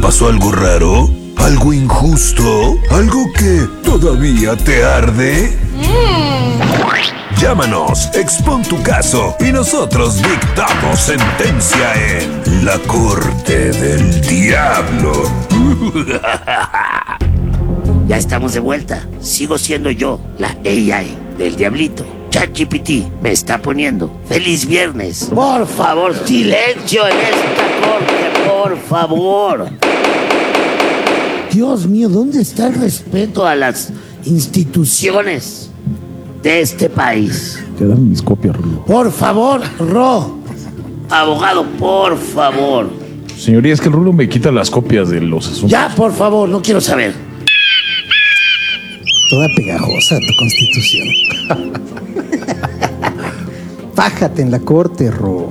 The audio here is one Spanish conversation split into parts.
pasó algo raro? ¿Algo injusto? ¿Algo que todavía te arde? Llámanos, expon tu caso y nosotros dictamos sentencia en la Corte del Diablo. Ya estamos de vuelta. Sigo siendo yo, la AI del Diablito. ChatGPT me está poniendo. ¡Feliz viernes! Por favor, silencio en esta corte, por favor. Dios mío, ¿dónde está el respeto a las instituciones de este país? Te dan mis copias, Rulo. Por favor, abogado, por favor. Señoría, es que el Rulo me quita las copias de los asuntos. Ya, por favor, no quiero saber. Toda pegajosa tu constitución. Fájate en la corte, Ro.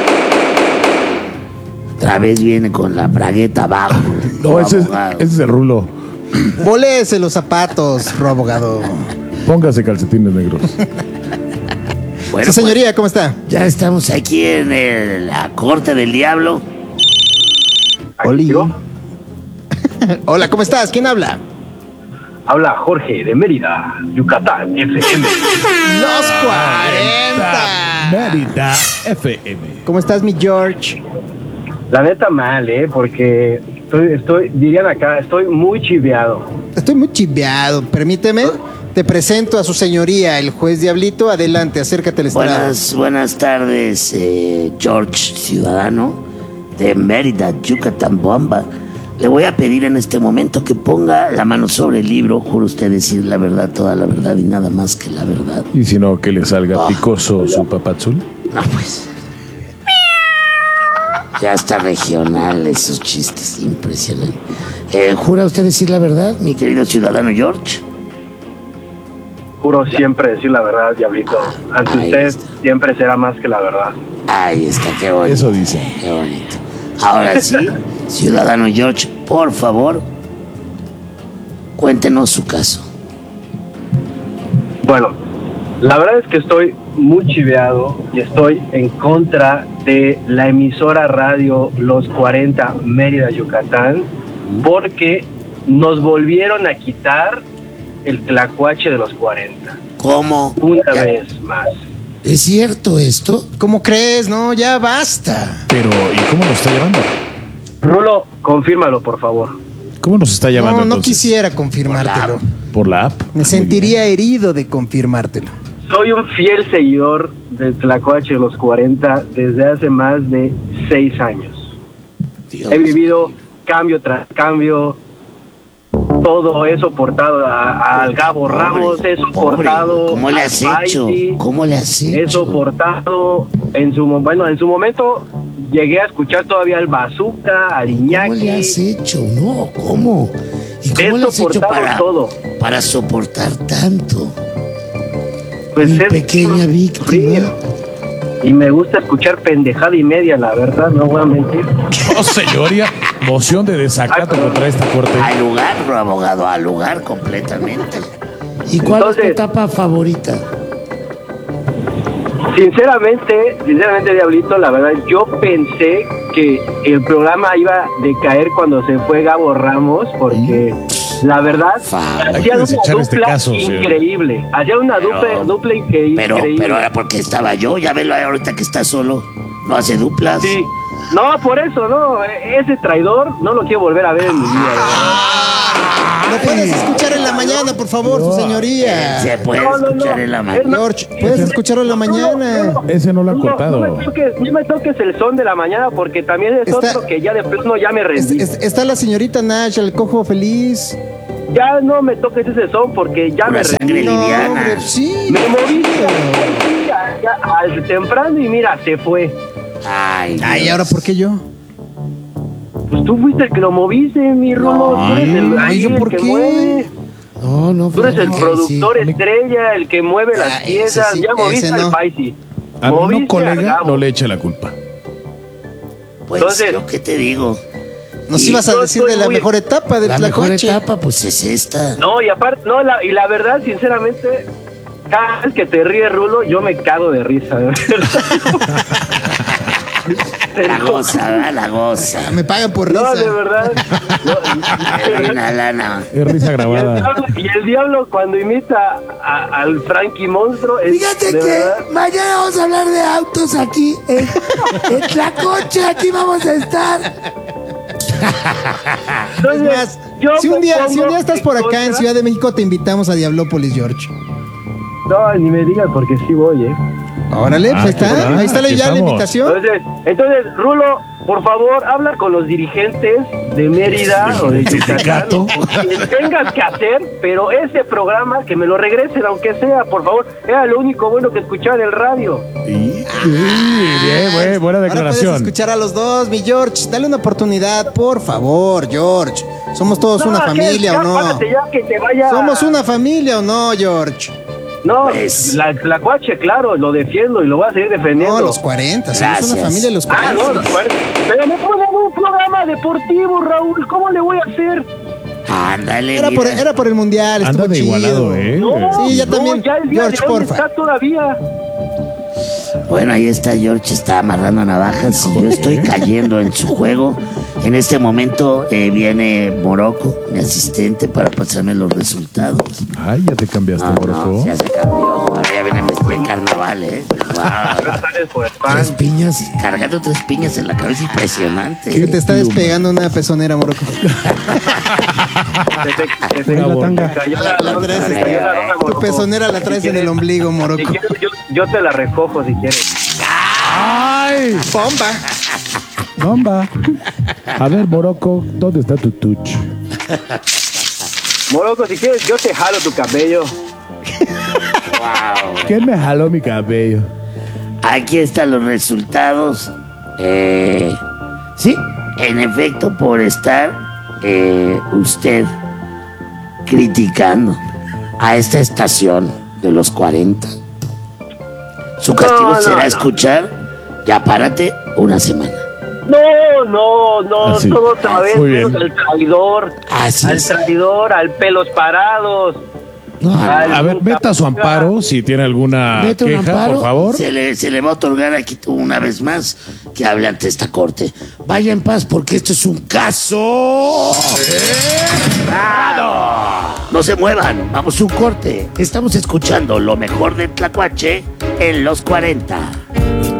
Otra vez viene con la bragueta abajo. No, ese es el Rulo. Volese los zapatos, Ro abogado. Póngase calcetines negros. Bueno, Sí, señoría, ¿cómo está? ya estamos aquí en la Corte del Diablo. Oli. Hola, ¿cómo estás? ¿Quién habla? Habla Jorge de Mérida, Yucatán, FM. Los 40. Mérida FM. ¿Cómo estás, mi George? La neta mal, porque dirían acá, estoy muy chiveado. Estoy muy chiveado. Permíteme, te presento a su señoría, el juez Diablito. Adelante, acércate al estrado. Buenas tardes, George Ciudadano de Mérida, Yucatán, Bomba. Le voy a pedir en este momento que ponga la mano sobre el libro. Juro usted decir la verdad, toda la verdad y nada más que la verdad. Y si no, que le salga picoso su papazul. No, pues. Ya está regional esos chistes, impresionante. ¿Jura usted decir la verdad, mi querido ciudadano George? Juro siempre decir la verdad, Diablito. Ante Ahí usted está. siempre será más que la verdad. Ahí está, qué bonito. Eso dice. Qué bonito. Ahora sí, ciudadano George, por favor, cuéntenos su caso. Bueno, la verdad es que estoy muy chiveado y estoy en contra de la emisora radio Los 40 Mérida, Yucatán, porque nos volvieron a quitar el tlacuache de los 40. ¿Cómo? Una vez más. ¿Es cierto esto? ¿Cómo crees? No, ya basta. Pero, ¿y cómo nos está llamando? Rulo, confírmalo, por favor. ¿Cómo nos está llamando No, no entonces? quisiera confirmártelo. ¿Por la app? Me sentiría herido de confirmártelo. Soy un fiel seguidor del tlacuache de los 40 desde hace más de 6 años. Dios. He vivido cambio tras cambio. Todo he soportado al Gabo Ramos, he soportado ¿Cómo le al has hecho? Paisi, ¿Cómo le has hecho? he soportado en su momento llegué a escuchar todavía al Bazooka, al Iñaki. ¿Cómo le has hecho? No, ¿cómo? ¿Y He cómo le has hecho soportado todo. para soportar tanto? Pues Mi es pequeña víctima. frío. Y me gusta escuchar pendejada y media, la verdad, no voy a mentir. Oh, señoría, moción de desacato contra esta corte. Al lugar, abogado, al lugar completamente. ¿Y cuál es tu Entonces- etapa favorita? Sinceramente, Diablito, la verdad, yo pensé que el programa iba a decaer cuando se fue Gabo Ramos, porque la verdad, Hay que hacían una desechar este dupla caso, señor. increíble. Hacían una dupla increíble. Pero ahora porque estaba yo, ya velo ahorita que está solo. No hace duplas. Sí. No, por eso, no. Ese traidor no lo quiero volver a ver en mi vida. ¿Lo puedes escuchar en la mañana, por favor, su señoría? Se puede No, escuchar en la mañana. George, puedes escucharlo en la mañana. Ese no lo ha cortado. No me toques el son de la mañana porque también es Está- otro que ya de plano ya me rendí. Está la señorita Nash, el cojo feliz. Ya no me toques ese son porque ya Pura me rendí. sangre liviana. hombre, sí. Me moví al temprano y mira, se fue. Ay, Ay, Dios. ¿ahora por qué yo? Pues tú fuiste el que lo moviste, mi Rulo. Tú eres el, ay, ¿yo el por que qué? mueve. No, Tú eres el sí. productor estrella, el que mueve las Ah, ese piezas. sí, Ya moviste ese no. al Paisi. A Moviste mi al colega Gabo. no le eche la culpa. Pues, Entonces- ¿yo qué te digo? Nos Y ibas a yo decir de estoy la muy- mejor etapa del La mejor tlacuache. etapa, pues es esta. No, y aparte, no, y la verdad, sinceramente, cada vez que te ríes, Rulo, yo me cago de risa. La goza, ¿verdad? La goza. Me pagan por risa. No, de verdad. Hay una lana. Es risa grabada. Y el diablo cuando imita al Frankie Monstruo es Fíjate de que verdad. mañana vamos a hablar de autos aquí. En Tlacoche, aquí vamos a estar. Es más, yo si me un día pongo estás por acá en contra- Ciudad de México, te invitamos a Diablópolis, George. No, ni me digas porque sí voy, Órale, pues qué bueno, ahí está aquí ya la estamos. invitación. Entonces, Rulo, por favor, habla con los dirigentes de Mérida o de sindicato. Yucatán, o quien tengas que hacer, pero ese programa que me lo regresen, aunque sea, por favor. Era lo único bueno que escuchaba en el radio. Bien, buena Ahora puedes declaración. escuchar a los dos, mi George. Dale una oportunidad, por favor, George. ¿Somos todos una familia ya, o no? párate ya, que te vaya. ¿Somos una familia o no, George? No, Pues- la cuache, claro, lo defiendo y lo voy a seguir defendiendo. No, los 40. Somos Gracias. una familia de los Ah, 40. no, los 40. Pero me ponen un programa deportivo, Raúl. ¿Cómo le voy a hacer? Ándale, Era por el mundial, Anda estuvo de chido. igualado, ¿eh? Sí, ya también. ya el día George, de hoy porfa. está todavía. Bueno, ahí está George, está amarrando navajas y yo estoy cayendo en su juego. En este momento viene Morocco, mi asistente, para pasarme los resultados. Ay, ya te cambiaste, No, Morocco. ya se cambió. Ahora ya viene vestido de carnaval, ¿eh? Wow. Sales por el pan. 3 piñas, cargando 3 piñas en la cabeza, impresionante. Que te está despegando una pezonera, Morocco. Se te La tanga. cayó la La lona, traes, se te cayó la lona, Tu Morocco. pezonera la traes Si en el quieres- ombligo, Si Morocco. quieres, yo te la recojo si quieres. ¡Ay! ¡Bomba! ¡Bomba! A ver, Morocco, ¿dónde está tu touch? Morocco, si quieres, yo te jalo tu cabello. ¿Quién me jaló mi cabello? Aquí están los resultados. Sí, en efecto, por estar usted criticando a esta estación de los 40, su castigo No, será no. escuchar Ya párate una semana. No, Así. todo otra vez, Muy bien. menos al traidor, Así al es. traidor, al pelos parados. No, Al A ver, nunca meta su amparo si tiene alguna mete un queja, amparo, por favor. se le va a otorgar aquí una vez más que hable ante esta corte. Vaya en paz porque esto es un caso. No se muevan, vamos a un corte. Estamos escuchando lo mejor de Tlacuache en los 40.